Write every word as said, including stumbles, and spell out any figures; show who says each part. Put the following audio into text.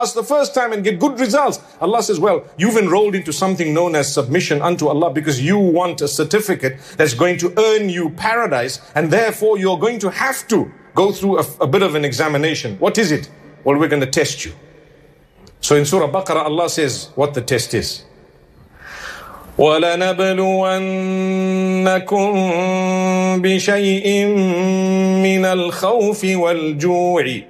Speaker 1: the first time and get good results. Allah says, well, you've enrolled into something known as submission unto Allah because you want a certificate that's going to earn you paradise, and therefore you're going to have to go through a, a bit of an examination. What is it? Well, we're going to test you. So in Surah Baqarah, Allah says what the test is. وَلَنَبْلُوَنَّكُمْ بِشَيْءٍ مِّنَ الْخَوْفِ وَالْجُوعِ